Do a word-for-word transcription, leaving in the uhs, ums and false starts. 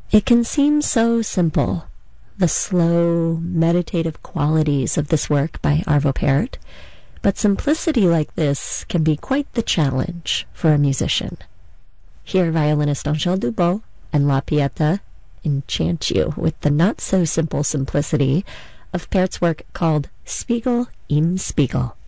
It can seem so simple, the slow, meditative qualities of this work by Arvo Pärt, but simplicity like this can be quite the challenge for a musician. Here, violinist Angèle Dubos and La Pieta enchant you with the not-so-simple simplicity of Pärt's work called Spiegel im Spiegel.